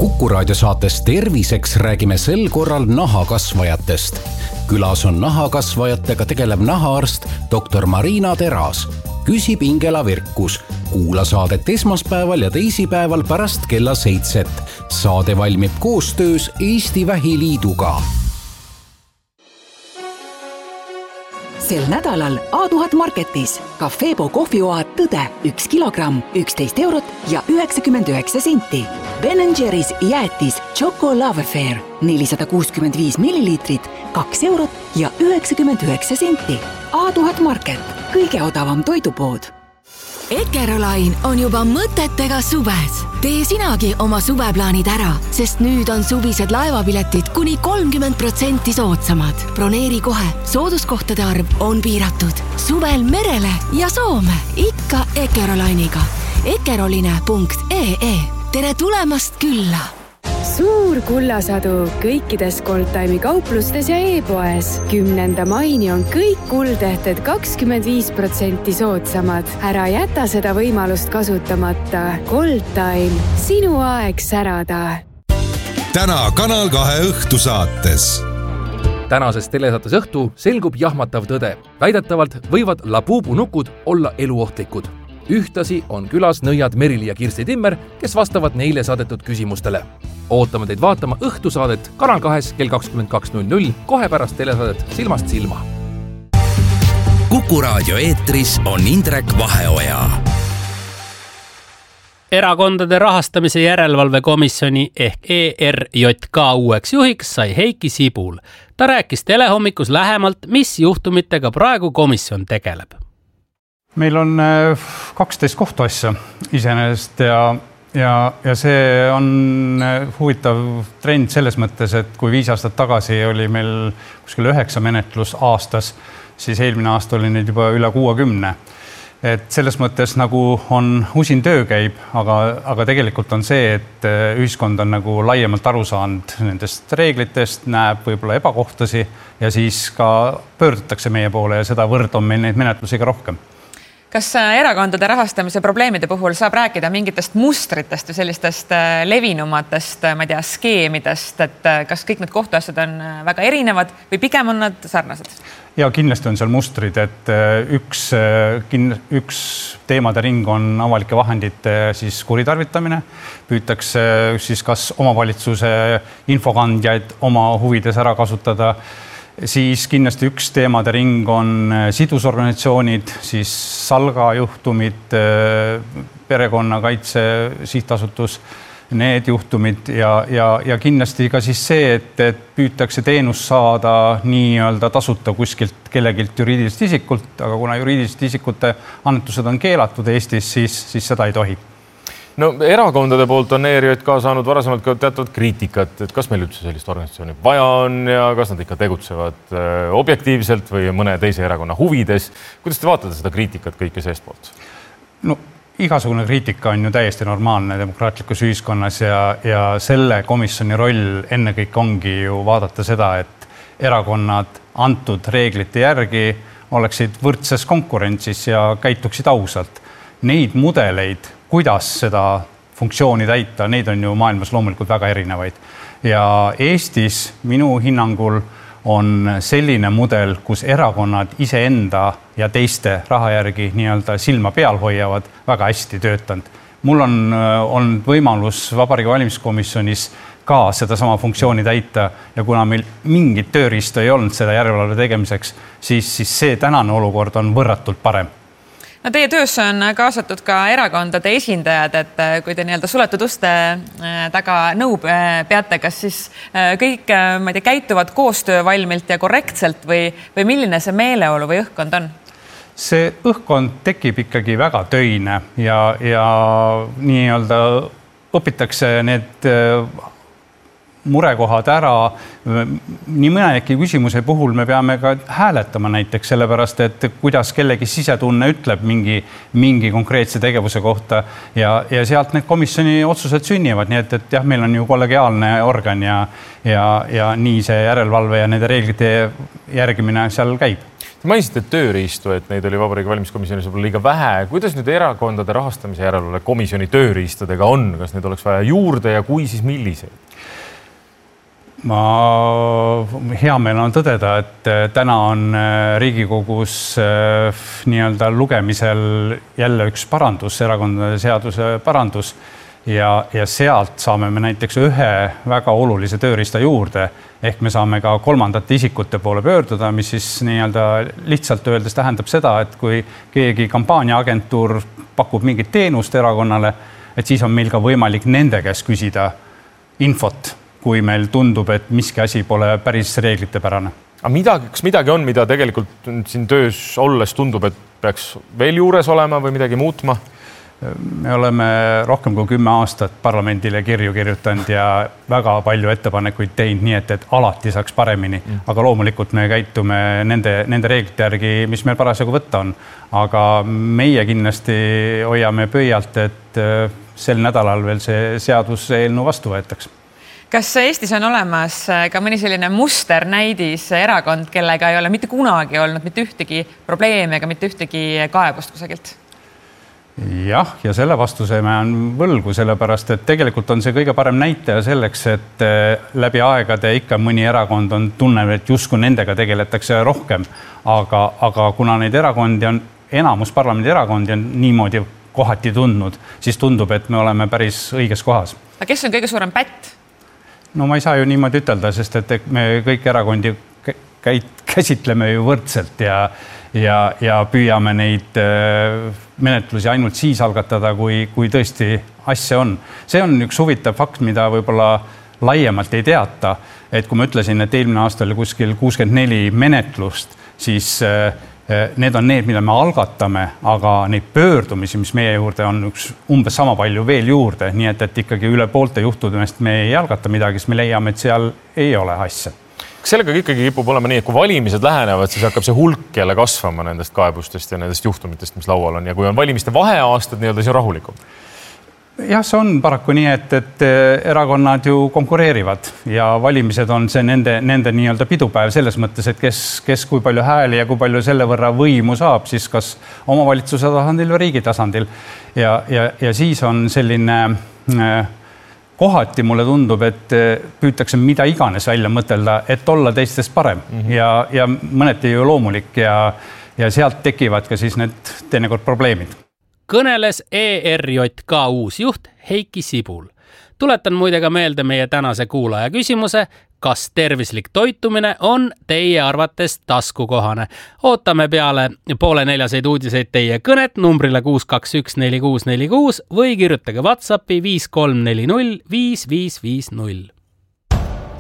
Kuku raadio saates Terviseks räägime sel korral nahakasvajatest. Külas on nahakasvajatega tegelev nahaarst dr. Marina Teras. Küsib Ingela Virkus. Kuula saadet esmaspäeval ja teisipäeval pärast kella 7. Saade valmib koostöös Eesti Vähiliiduga. Sel nädalal A1000 Marketis Cafebo kohvioad Tõde 1 kilogramm 11 eurot ja 99 senti. Ben & Jerry's jäätis Choco Love Affair 465 milliliitrit 2 eurot ja 99 senti. A1000 Market, kõige odavam toidupood. Eckerolain on juba mõtetega suves. Tee sinagi oma suveplaanid ära, sest nüüd on suvised laevapiletid kuni 30% soodsamad. Broneeri kohe, sooduskohtade arv on piiratud. Suvel merele ja Soome, ikka Eckerolainiga. Eckeroline.ee. Tere tulemast külla! Suur kullasadu kõikides Goldtime'i kauplustes ja e-poes. 10. maini on kõik kuldehted 25% soodsamad. Ära jäta seda võimalust kasutamata. Goldtime, sinu aeg särada. Täna Kanal 2 õhtusaates. Tänases telesaates õhtu selgub jahmatav tõde. Väidetavalt võivad labuubunukud olla eluohtlikud. Ühtasi on külas nõiad Merili ja Kirsti Timmer, kes vastavad neile saadetud küsimustele. Ootame teid vaatama õhtusaadet Kanal 2 kell 22.00 kohe pärast telesaadet Silmast silma. Kuku raadio eetris on Indrek Vaheoja. Erakondade rahastamise järelevalvekomisjoni ehk ERJK uueks juhiks sai Heiki Sibul. Ta rääkis telehommikus lähemalt, mis juhtumitega praegu komisjon tegeleb. Meil on 12 kohtuasja iseenesest ja see on huvitav trend selles mõttes, et kui 5 aastat tagasi oli meil kuskil 9 menetlus aastas, siis eelmine aasta oli neid juba üle 60. Et selles mõttes nagu on usin töö käib, aga tegelikult on see, et ühiskond on nagu laiemalt aru saanud nendest reeglitest, näeb võib-olla ebakohtasi ja siis ka pöördutakse meie poole ja seda võrd on meil neid menetlusi ka rohkem. Kas erakondade rahastamise probleemide puhul saab rääkida mingitest mustritest või sellistest levinumatest, ma ei tea, skeemidest, et kas kõik need kohtuasjad on väga erinevad või pigem on nad sarnased? Ja kindlasti on seal mustrid, et üks teemade ring on avalike vahendite siis kuritarvitamine. Püütakse siis kas omavalitsuse infokandjaid oma huvides ära kasutada. Siis kindlasti üks teemade ring on sidusorganisatsioonid, siis Salga juhtumid, perekonnakaitse sihtasutus, need juhtumid ja kindlasti ka siis see, et püütakse teenust saada nii-öelda tasuta kuskilt kellegilt juriidilist isikult, aga kuna juriidilist isikute annetused on keelatud Eestis, siis seda ei tohi. No erakondade poolt on ERJK saanud varasemalt ka teatud kriitikat, et kas meil üldse sellist organisatsiooni vaja on ja kas nad ikka tegutsevad objektiivselt või mõne teise erakonna huvides. Kuidas te vaatate seda kriitikat kõike seestpoolt? No igasugune kriitika on ju täiesti normaalne demokraatlikus ühiskonnas ja selle komisjoni roll ennekõike ongi ju vaadata seda, et erakonnad antud reeglite järgi oleksid võrdses konkurentsis ja käituksid ausalt. Neid mudeleid, kuidas seda funktsiooni täita, neid on ju maailmas loomulikult väga erinevaid. Ja Eestis minu hinnangul on selline mudel, kus erakonnad iseenda ja teiste raha järgi nii-öelda silma peal hoiavad, väga hästi töötanud. Mul on võimalus Vabariigi Valimiskomisjonis ka seda sama funktsiooni täita ja kuna meil mingit tööriistu ei olnud seda järelevalve tegemiseks, siis see tänane olukord on võrratult parem. No teie töösse on kaasatud ka erakondade esindajad, et kui te nii-öelda suletud uste taga nõu peate, kas siis kõik käituvad koostöövalmilt ja korrektselt või milline see meeleolu või õhkkond on? See õhkkond tekib ikkagi väga töine ja nii-öelda õpitakse need murekohad ära. Nii mõnegi küsimuse puhul me peame ka hääletama näiteks sellepärast, et kuidas kellegi sisetunne ütleb mingi konkreetse tegevuse kohta ja sealt need komisjoni otsused sünnivad. Nii et jah, meil on ju kollegiaalne organ ja nii see järelevalve ja nende reeglite järgimine seal käib. Mainisite tööriistu, et neid oli Vabariigi Valimiskomisjonis võib-olla liiga vähe. Kuidas nüüd erakondade rahastamise järelevalve komisjoni tööriistadega on? Kas need oleks vaja juurde ja kui, siis milliseid? Hea meel on tõdeda, et täna on Riigikogus nii-öelda lugemisel jälle üks parandus, erakondade seaduse parandus ja sealt saame me näiteks ühe väga olulise tööriista juurde, ehk me saame ka kolmandate isikute poole pöörduda, mis siis nii-öelda lihtsalt öeldes tähendab seda, et kui keegi kampaaniaagentuur pakub mingit teenust erakonnale, et siis on meil ka võimalik nende käest küsida infot, kui meil tundub, et miski asi pole päris reeglitepärane. Aga kas midagi on, mida tegelikult siin töös olles tundub, et peaks veel juures olema või midagi muutma? Me oleme rohkem kui 10 aastat parlamendile kirju kirjutanud ja väga palju ettepanekuid teinud, nii et alati saaks paremini. Aga loomulikult me käitume nende reeglite järgi, mis meil parasjagu võtta on. Aga meie kindlasti hoiame pöialt, et sel nädalal veel see seaduseelnõu vastu võetaks. Kas Eestis on olemas ka mõni selline musternäidis erakond, kellega ei ole mitte kunagi olnud mitte ühtegi probleemi ega mitte ühtegi kaebust kusagilt? Jah, ja selle vastuse me on võlgu, sellepärast, et tegelikult on see kõige parem näitaja selleks, et läbi aegade ikka mõni erakond on tunnev, et justkui nendega tegeletakse rohkem. Aga kuna neid erakondi on, enamus parlamendi erakondi on niimoodi kohati tundnud, siis tundub, et me oleme päris õiges kohas. Aga kes on kõige suurem pätt? No ma ei saa ju niimoodi ütelda, sest et me kõik erakondi käsitleme ju võrdselt ja püüame neid menetlusi ainult siis algatada, kui tõesti asja on. See on üks huvitav fakt, mida võib-olla laiemalt ei teata, et kui ma ütlesin, et eelmine aasta oli kuskil 64 menetlust, siis need on need, mida me algatame, aga neid pöördumisi, mis meie juurde on umbes sama palju veel juurde, nii et ikkagi üle poolte juhtudest me ei algata midagi, siis me leiame, et seal ei ole asja. Sellega ikkagi kipub olema nii, et kui valimised lähenevad, siis hakkab see hulk jälle kasvama nendest kaebustest ja nendest juhtumitest, mis laual on. Ja kui on valimiste vaheaastad, nii-öelda siis on rahulikum. Jah, see on paraku nii, et erakonnad ju konkureerivad ja valimised on see nende nii-öelda pidupäev selles mõttes, et kes kui palju hääli ja kui palju selle võrra võimu saab, siis kas omavalitsuse tasandil või riigi tasandil. Ja siis on selline kohati mulle tundub, et püütakse mida iganes välja mõtelda, et olla teistest parem ja mõneti ju loomulik ja sealt tekivad ka siis need teinekord probleemid. Kõneles ERJK uus juht Heiki Sibul. Tuletan muide ka meelde meie tänase kuulaja küsimuse, kas tervislik toitumine on teie arvates taskukohane. Ootame peale 3:30 uudiseid teie kõnet numbrile 6214646 või kirjutage WhatsAppi 5340 5550.